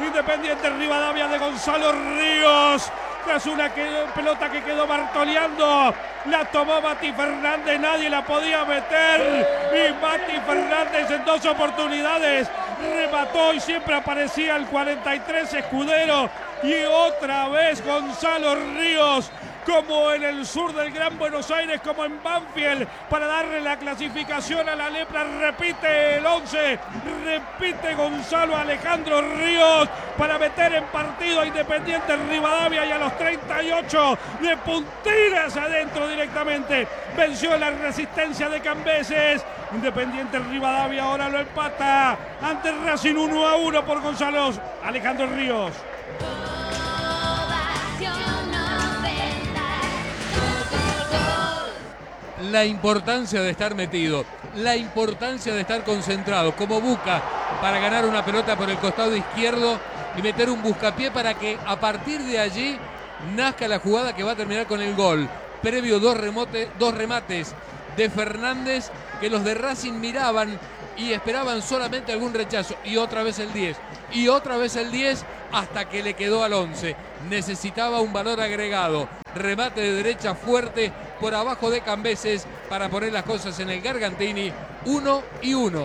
Independiente Rivadavia de Gonzalo Ríos. Tras una pelota que quedó martoleando, la tomó Mati Fernández, nadie la podía meter. Y Mati Fernández en 2 oportunidades remató y siempre aparecía el 43 Escudero. Y otra vez Gonzalo Ríos, como en el sur del Gran Buenos Aires, como en Banfield, para darle la clasificación a la lepra. Repite el 11, repite Gonzalo Alejandro Ríos para meter en partido a Independiente Rivadavia, y a los 38 de puntitas adentro directamente venció la resistencia de Cambeses. Independiente Rivadavia ahora lo empata ante Racing 1-1 por Gonzalo Alejandro Ríos. La importancia de estar metido, la importancia de estar concentrado, como Buca, para ganar una pelota por el costado izquierdo y meter un buscapié para que a partir de allí nazca la jugada que va a terminar con el gol. Previo dos remates de Fernández que los de Racing miraban y esperaban solamente algún rechazo. Y otra vez el 10, y otra vez el 10, hasta que le quedó al 11. Necesitaba un valor agregado. Remate de derecha fuerte por abajo de Cambeses para poner las cosas en el Gargantini. 1-1.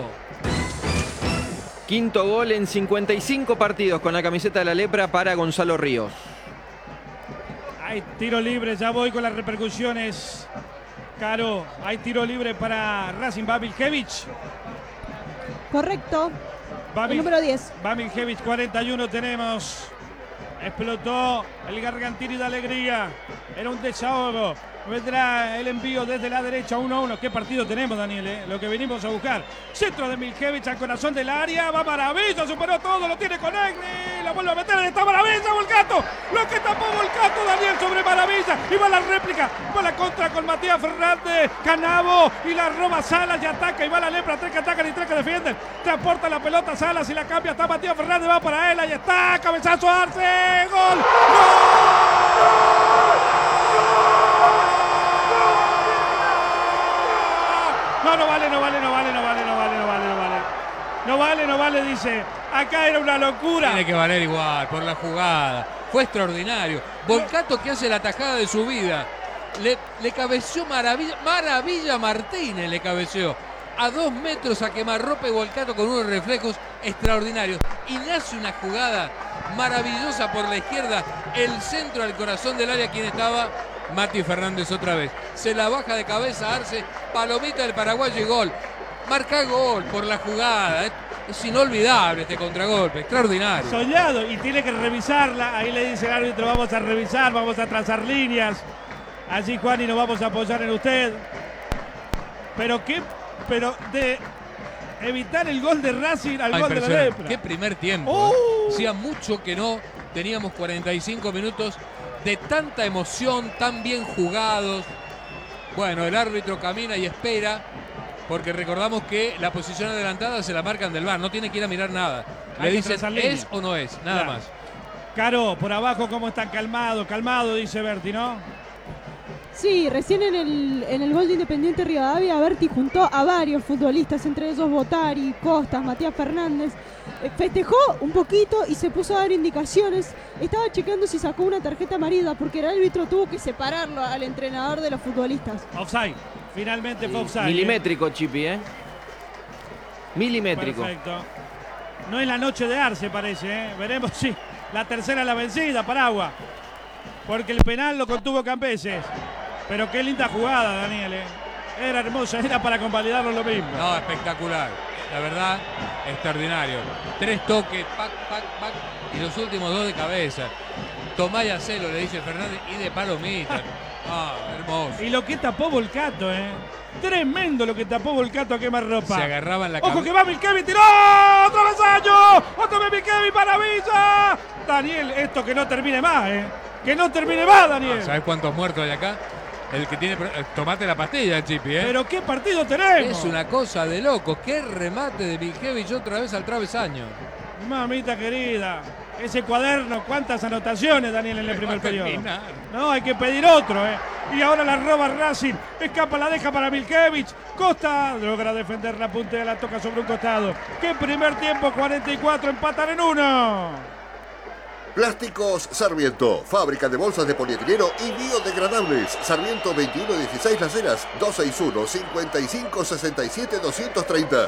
Quinto gol en 55 partidos con la camiseta de la lepra para Gonzalo Ríos. Hay tiro libre, ya voy con las repercusiones. Caro, hay tiro libre para Racing. Bamiljevic. Correcto. El número 10. Bamiljevic, 41 tenemos. Explotó el Gargantini de alegría. Era un desahogo. Vendrá el envío desde la derecha, 1-1. ¿Qué partido tenemos, Daniel? Lo que venimos a buscar. Centro de Miljevic al corazón del área. Va Maravilla, superó todo, lo tiene con Egli. La vuelve a meter, está Maravilla, Volcato. Lo que tapó Volcato, Daniel, sobre Maravilla. Y va la réplica, va la contra con Matías Fernández. Canavo y la roba Salas y ataca. Y va la lepra, 3 que atacan y 3 que defienden. Transporta la pelota Salas y la cambia. Está Matías Fernández, va para él. Ahí está, cabezazo Arce. ¡Gol! No vale, dice. Acá era una locura. Tiene que valer igual por la jugada. Fue extraordinario. Volcato, que hace la tajada de su vida. Le cabeceó Maravilla Martínez, le cabeceó. A 2 metros a quemarropa y Volcato con unos reflejos extraordinarios. Y nace una jugada maravillosa por la izquierda. El centro al corazón del área. ¿Quién estaba? Mati Fernández otra vez. Se la baja de cabeza Arce. Palomita del paraguayo y gol. Marca gol por la jugada. Es inolvidable este contragolpe. Extraordinario. Soñado. Y tiene que revisarla. Ahí le dice el árbitro: vamos a revisar, vamos a trazar líneas. Allí, Juan, y nos vamos a apoyar en usted. Pero de evitar el gol de Racing al gol de la lepra. Qué primer tiempo. Hacía mucho que no teníamos 45 minutos de tanta emoción, tan bien jugados. Bueno, el árbitro camina y espera, porque recordamos que la posición adelantada se la marcan del VAR, no tiene que ir a mirar nada. Le dicen es o no es, nada más. Caro, por abajo cómo están calmado, dice Berti, ¿no? Sí, recién en el gol de Independiente Rivadavia, Berti juntó a varios futbolistas, entre ellos Botari, Costas, Matías Fernández. Festejó un poquito y se puso a dar indicaciones. Estaba checando si sacó una tarjeta amarilla, porque el árbitro tuvo que separarlo al entrenador de los futbolistas. Offside, finalmente fue offside. Milimétrico, Chipi, milimétrico. Perfecto. No es la noche de Arce, parece, Veremos si la tercera es la vencida, Paragua. Porque el penal lo contuvo Cambeses. Pero qué linda jugada, Daniel, Era hermosa, era para convalidarlo lo mismo. No, espectacular. La verdad, extraordinario. 3 toques, pac, y los últimos 2 de cabeza. Tomá y hacelo, le dice Fernández, y de palomita. Hermoso. Y lo que tapó Volcato, Tremendo lo que tapó Volcato a quemarropa. Se agarraban la cabeza. Ojo que va Milkevi, tiró. ¡Otro travesaño! ¡Otro de Milkevi, Maravilla! Daniel, esto que no termine más, Que no termine más, Daniel. ¿Sabes cuántos muertos hay acá? El que tiene... Tomate la pastilla, Chipi, Pero qué partido tenemos. Es una cosa de locos. Qué remate de Miljevic otra vez al travesaño. Mamita querida. Ese cuaderno, cuántas anotaciones, Daniel, en el primer periodo. No, hay que pedir otro, Y ahora la roba Racing. Escapa, la deja para Miljevic. Costa logra defender la punta, la toca sobre un costado. Qué primer tiempo, 44, empatan en 1. Plásticos Sarmiento, fábrica de bolsas de polietileno y biodegradables. Sarmiento 2116 Las Heras, 261 55 67 230.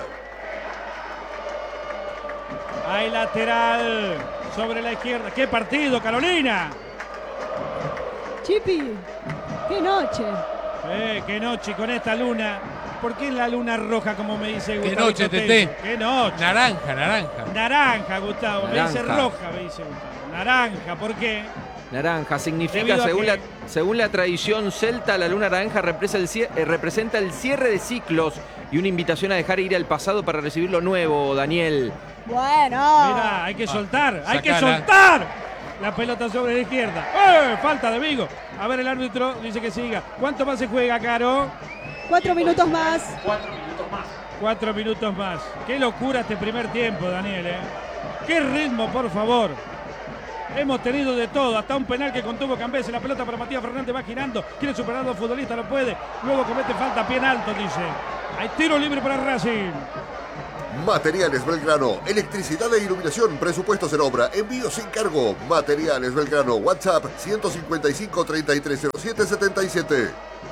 Hay lateral sobre la izquierda. ¡Qué partido, Carolina! Chipi, qué noche. ¡Qué noche con esta luna! ¿Por qué la luna roja, como me dice Gustavo? ¡Qué noche, Tete! ¡Qué noche! Naranja. Naranja, Gustavo. Naranja. Me dice roja, me dice Gustavo. Naranja, ¿por qué? Naranja significa, Debido a según la tradición celta, la luna naranja representa el cierre de ciclos y una invitación a dejar ir al pasado para recibir lo nuevo, Daniel. Bueno. Mirá, hay que soltar, hay que sacala. soltar. La pelota sobre la izquierda. Falta de Vigo. A ver, el árbitro dice que siga. ¿Cuánto más se juega, Caro? 4 minutos más. 4 minutos más. Qué locura este primer tiempo, Daniel, ¿eh? Qué ritmo, por favor. Hemos tenido de todo, hasta un penal que contuvo Cambese. La pelota para Matías Fernández va girando. Quiere superar a los futbolistas, no puede. Luego comete falta, pie en alto, dice. Hay tiro libre para Racing. Materiales Belgrano, electricidad e iluminación, presupuestos en obra, envío sin cargo. Materiales Belgrano, WhatsApp 155 3307 77.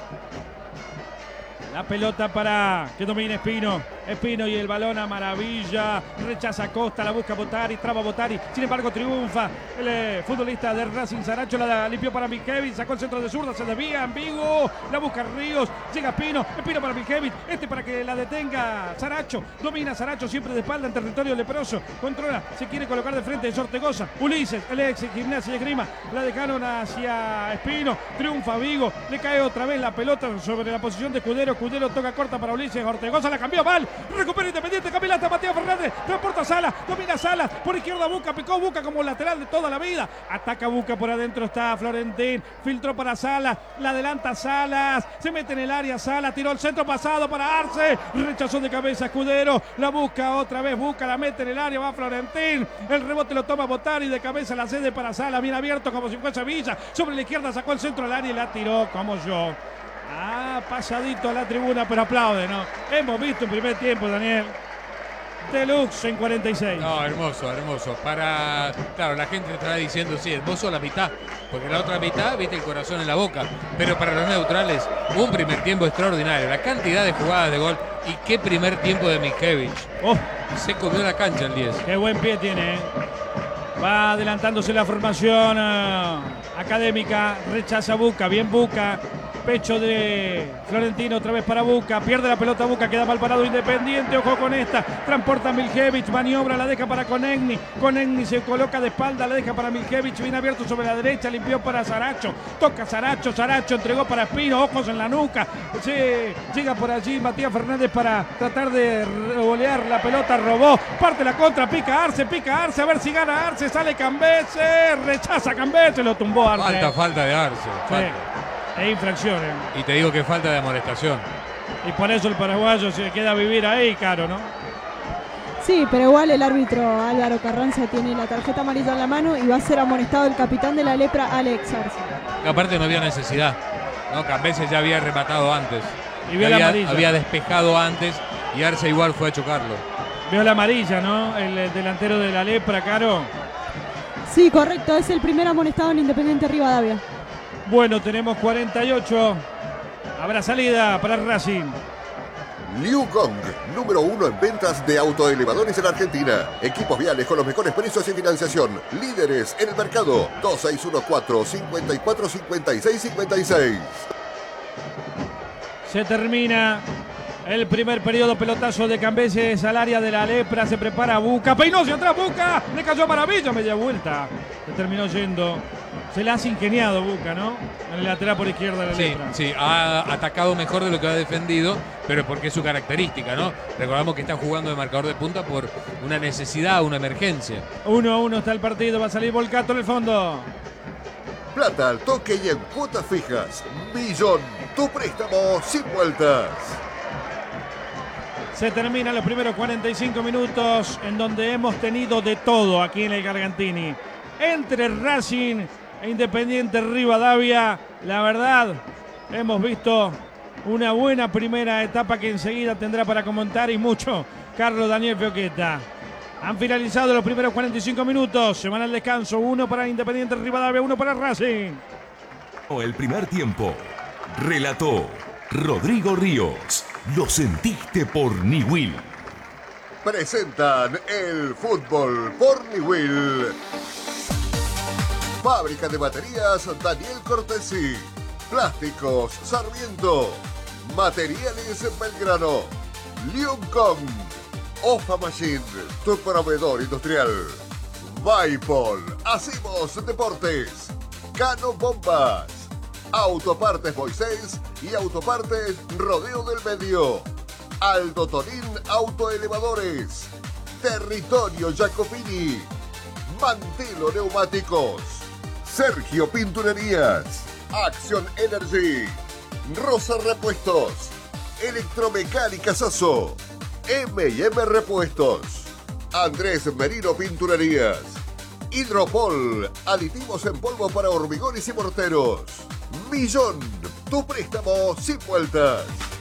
La pelota para que domine Espino. Espino y el balón a maravilla. Rechaza Costa, la busca Botari, traba Botari. Sin embargo, triunfa el futbolista de Racing. Saracho la limpió para Milkevic. Sacó el centro de zurda, se desvía en Vigo. La busca Ríos. Llega Espino. Espino para Milkevic. Para que la detenga Saracho. Domina Saracho siempre de espalda en territorio leproso. Controla. Se quiere colocar de frente de Ortegoza. Ulises, el ex Gimnasia de Esgrima. La dejaron hacia Espino. Triunfa Vigo. Le cae otra vez la pelota sobre la posición de Escudero. Escudero toca corta para Ulises. Ortegoza la cambió mal. Recupera Independiente. Camilata Matías Fernández. Transporta Salas. Domina Salas. Por izquierda Buca. Picó Buca como lateral de toda la vida. Ataca Buca. Por adentro está Florentín. Filtró para Salas. La adelanta Salas. Se mete en el área Salas. Tiró el centro pasado para Arce. Rechazó de cabeza Escudero. La busca otra vez. Buca. La mete en el área. Va Florentín. El rebote lo toma Botari. De cabeza la cede para Salas. Bien abierto como si fuese Villa. Sobre la izquierda sacó el centro al área y la tiró como yo. Pasadito a la tribuna, pero aplaude, ¿no? Hemos visto un primer tiempo, Daniel. Deluxe en 46. No, hermoso. Claro, la gente estará diciendo, sí, hermoso la mitad, porque la otra mitad, viste, el corazón en la boca. Pero para los neutrales, un primer tiempo extraordinario. La cantidad de jugadas de gol y qué primer tiempo de Milkevic. Se comió la cancha el 10. Qué buen pie tiene, ¿eh? Va adelantándose la formación académica. Rechaza Buca, bien Buca. Pecho de Florentino, otra vez para Buca. Pierde la pelota Buca, queda mal parado Independiente. Ojo con esta. Transporta Milkevic, maniobra, la deja para Conegni. Conegni se coloca de espalda, la deja para Milkevic. Viene abierto sobre la derecha, limpió para Saracho. Toca Saracho, Saracho entregó para Espino. Ojos en la nuca. Llega por allí Matías Fernández para tratar de volear la pelota. Robó, parte la contra, pica Arce. A ver si gana Arce. Sale Cambese, rechaza Cambese, lo tumbó Arce. Falta de Arce. E infracciones. Y te digo que falta de amonestación. Y por eso el paraguayo se queda a vivir ahí, Caro, ¿no? Sí, pero igual el árbitro Álvaro Carranza tiene la tarjeta amarilla en la mano y va a ser amonestado el capitán de la Lepra, Alex Arce. Aparte no había necesidad, ¿no? Cambese ya había rematado antes. Y vio la amarilla. Había despejado antes y Arce igual fue a chocarlo. Vio la amarilla, ¿no? El delantero de la Lepra, Caro. Sí, correcto, es el primer amonestado en Independiente Rivadavia. Bueno, tenemos 48. Habrá salida para Racing. Liu Gong, número 1 en ventas de autoelevadores en Argentina. Equipos viales con los mejores precios y financiación. Líderes en el mercado. 2614-545656. Se termina el primer periodo. Pelotazo de Cambeses al área de la Lepra. Se prepara Buca. Peinó hacia atrás Buca. Le cayó maravilla. Media vuelta. Se terminó yendo. Se la has ingeniado Buca, ¿no? En el lateral por izquierda de la Lepra. Sí, ha atacado mejor de lo que ha defendido, pero porque es su característica, ¿no? Recordamos que está jugando de marcador de punta por una necesidad, una emergencia. 1-1 está el partido. Va a salir Volcato en el fondo. Plata al toque y en cuotas fijas. Millón, tu préstamo sin vueltas. Se terminan los primeros 45 minutos en donde hemos tenido de todo aquí en el Gargantini. Entre Racing e Independiente Rivadavia, la verdad, hemos visto una buena primera etapa que enseguida tendrá para comentar y mucho Carlos Daniel Fioqueta. Han finalizado los primeros 45 minutos. Se van al descanso. 1 para Independiente Rivadavia, 1 para Racing. El primer tiempo. Relató Rodrigo Ríos. Lo sentiste por Niwil. Presentan el fútbol por Niwil. Fábrica de baterías Daniel Cortesi. Plásticos Sarmiento. Materiales Belgrano. Lioncom. Ofa Machine, tu proveedor industrial. Vaipol, Hacemos Deportes. Cano Bombas. Autopartes Moisés y Autopartes Rodeo del Medio. Aldo Tonín Autoelevadores. Territorio Jacopini. Mantelo Neumáticos. Sergio Pinturerías. Action Energy. Rosa Repuestos. Electromecánica Sasso. M&M Repuestos. Andrés Merino Pinturerías. Hidropol, aditivos en polvo para hormigones y morteros. Millón, tu préstamo sin vueltas.